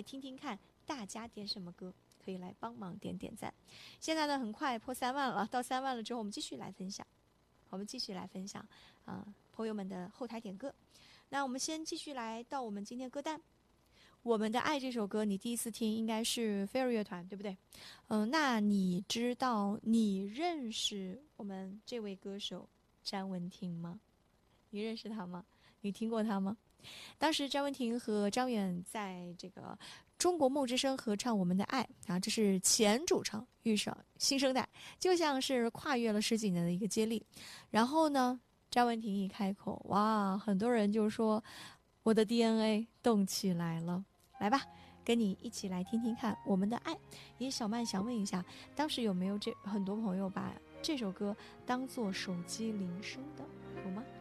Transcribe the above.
听听看大家点什么歌，可以来帮忙点点赞。现在呢很快破3万了，到3万了之后我们继续来分享，朋友们的后台点歌。那我们先继续来到我们今天歌单。我们的爱这首歌你第一次听应该是飞儿乐团，对不对？那你知道你认识我们这位歌手詹雯婷吗？你认识他吗？你听过他吗？当时詹雯婷和张远在这个中国梦之声合唱《我们的爱》啊，这是前主唱遇上新生代，就像是跨越了10几年的一个接力。然后呢，詹雯婷一开口，哇，很多人就说我的 DNA 动起来了。来吧，跟你一起来听听看《我们的爱》。也小曼想问一下，当时有没有很多朋友把这首歌当做手机铃声的，有吗？